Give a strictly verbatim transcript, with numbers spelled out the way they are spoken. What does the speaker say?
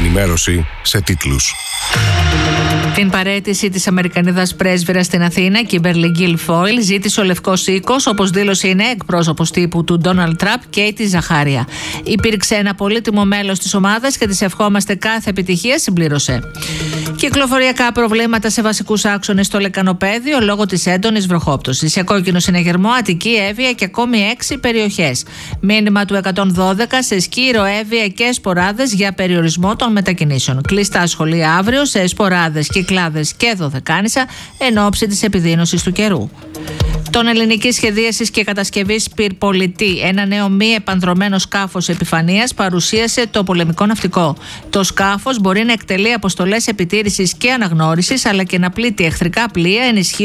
ενημέρωση σε τίτλους. Την παραίτηση της Αμερικανίδας πρέσβυρας στην Αθήνα, Κίμπερλι Γκίλφόιλ, ζήτησε ο Λευκός Οίκος, όπως δήλωσε η νέα εκπρόσωπος τύπου του Ντόναλντ Τραμπ, Κέιτι Ζαχάρια. Υπήρξε ένα πολύτιμο μέλος της ομάδας και της ευχόμαστε κάθε επιτυχία, συμπλήρωσε. Κυκλοφοριακά προβλήματα σε βασικούς άξονες στο Λεκανοπέδιο λόγω της έντονης βροχόπτωσης. Σε κόκκινο συναγερμό, Αττική, Εύβοια και ακόμη έξι περιοχές. Μήνυμα του εκατόν δώδεκα σε Σκύρο, Εύβοια και Σποράδες για περιορισμό των μετακινήσεων. Κλειστά σχολεία αύριο σε Σποράδες, Κυκλάδες και Δωδεκάνησα εν ώψη της επιδείνωσης του καιρού. Τον ελληνική σχεδίασης και κατασκευής πυρπολιτή, ένα νέο μη επανδρωμένο σκάφος επιφανείας, παρουσίασε το πολεμικό ναυτικό. Το σκάφος μπορεί να εκτελεί αποστολές επιτήρησης και αναγνώρισης, αλλά και να πλήττει εχθρικά πλοία, ενισχύοντας